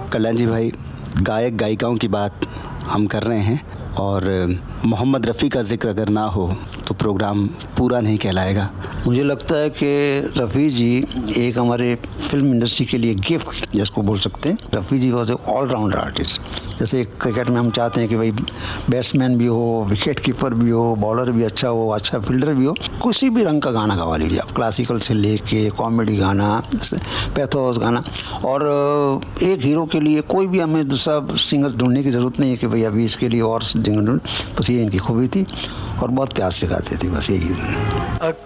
कल्याण जी भाई, गायक गायिकाओं की बात हम कर रहे हैं और मोहम्मद रफ़ी का जिक्र अगर ना हो तो प्रोग्राम पूरा नहीं कहलाएगा। मुझे लगता है कि रफ़ी जी एक हमारे फिल्म इंडस्ट्री के लिए गिफ्ट जिसको बोल सकते हैं। रफ़ी जी वॉज ए ऑलराउंडर आर्टिस्ट। जैसे क्रिकेट में हम चाहते हैं कि भाई बैट्समैन भी हो, विकेट कीपर भी हो, बॉलर भी अच्छा हो, अच्छा फील्डर भी हो, किसी भी रंग का गाना गवा लीजिए आप, क्लासिकल से लेके कॉमेडी गाना, पैथोस गाना। और एक हीरो के लिए कोई भी हमें दूसरा सिंगर ढूंढने की ज़रूरत नहीं है कि भाई अभी इसके लिए और सिंगर ढूंढ, बस ये इनकी खूबी थी और बहुत प्यार से गाते थे, बस यही।